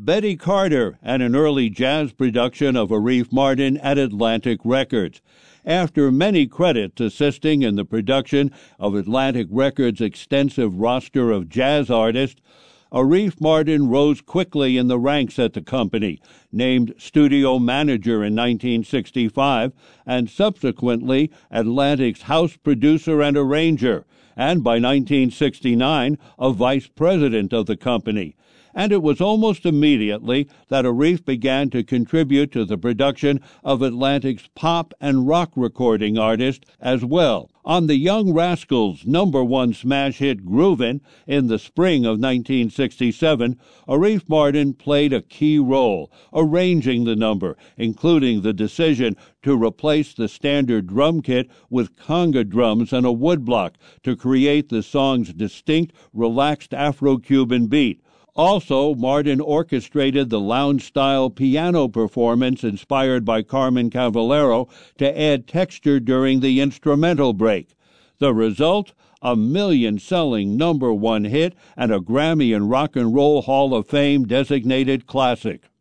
Betty Carter and an early jazz production of Arif Mardin at Atlantic Records. After many credits assisting in the production of Atlantic Records' extensive roster of jazz artists, Arif Mardin rose quickly in the ranks at the company, named studio manager in 1965, and subsequently Atlantic's house producer and arranger, and by 1969 a vice president of the company. And it was almost immediately that Arif began to contribute to the production of Atlantic's pop and rock recording artists as well. On the Young Rascals' #1 smash hit Groovin' in the spring of 1967, Arif Mardin played a key role, arranging the number, including the decision to replace the standard drum kit with conga drums and a woodblock to create the song's distinct, relaxed Afro-Cuban beat. Also, Mardin orchestrated the lounge-style piano performance inspired by Carmen Cavallero to add texture during the instrumental break. The result? A million-selling #1 hit and a Grammy and Rock and Roll Hall of Fame designated classic.